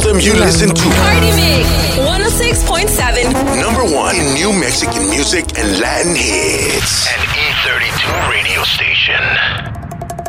FM you listen to. Party Mix 106.7. Number one in new Mexican music and Latin hits. And